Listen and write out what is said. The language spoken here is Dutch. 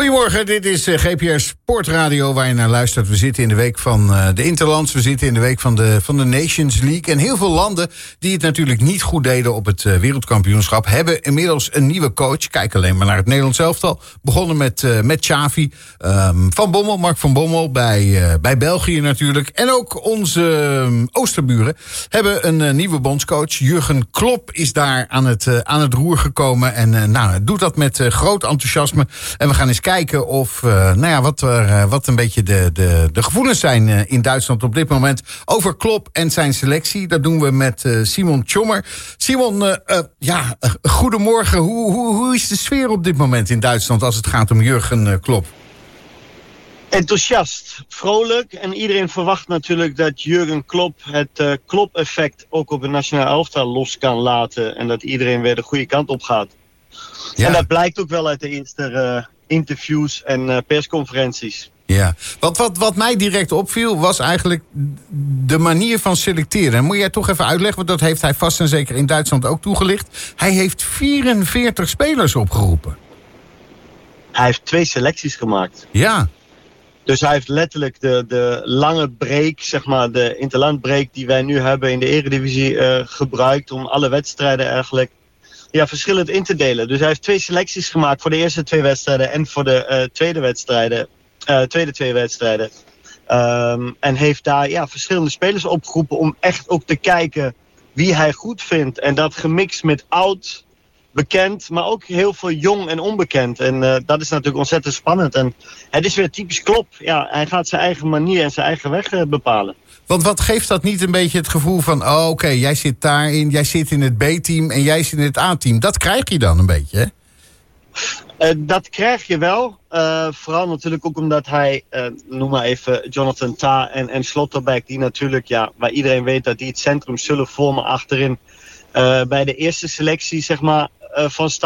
Goedemorgen, dit is GPS Sportradio waar je naar luistert. We zitten in de week van de Interlands, we zitten in de week van de Nations League. En heel veel landen die het natuurlijk niet goed deden op het wereldkampioenschap hebben inmiddels een nieuwe coach. Kijk alleen maar naar het Nederlands elftal. Begonnen met Xavi, Mark van Bommel bij België natuurlijk. En ook onze Oosterburen hebben een nieuwe bondscoach. Jurgen Klopp is daar aan het roer gekomen. En doet dat met groot enthousiasme. En we gaan eens kijken of wat een beetje de gevoelens zijn in Duitsland op dit moment over Klopp en zijn selectie. Dat doen we met Simon Tjommer. Simon, goedemorgen. Hoe is de sfeer op dit moment in Duitsland als het gaat om Jurgen Klopp? Enthousiast, vrolijk en iedereen verwacht natuurlijk dat Jurgen Klopp het Klopp-effect ook op het nationale elftal los kan laten en dat iedereen weer de goede kant op gaat. Ja. En dat blijkt ook wel uit de eerste interviews en persconferenties. Ja, wat mij direct opviel was eigenlijk de manier van selecteren. En moet jij toch even uitleggen, want dat heeft hij vast en zeker in Duitsland ook toegelicht. Hij heeft 44 spelers opgeroepen. Hij heeft 2 selecties gemaakt. Ja. Dus hij heeft letterlijk de lange break, zeg maar de interlandbreak die wij nu hebben in de Eredivisie gebruikt om alle wedstrijden eigenlijk verschillend in te delen. Dus hij heeft 2 selecties gemaakt voor de eerste 2 wedstrijden en voor de tweede 2 wedstrijden. En heeft daar verschillende spelers opgeroepen om echt ook te kijken wie hij goed vindt. En dat gemixt met oud, bekend, maar ook heel veel jong en onbekend. En dat is natuurlijk ontzettend spannend. En het is weer typisch Klopp. Ja, hij gaat zijn eigen manier en zijn eigen weg bepalen. Want wat geeft dat niet een beetje het gevoel van... oké, jij zit daarin, jij zit in het B-team en jij zit in het A-team. Dat krijg je dan een beetje, hè? Dat krijg je wel. Vooral natuurlijk ook omdat hij, noem maar even Jonathan Tah en Slotterbeck... die natuurlijk, waar iedereen weet dat die het centrum zullen vormen achterin... bij de eerste selectie, zeg maar, van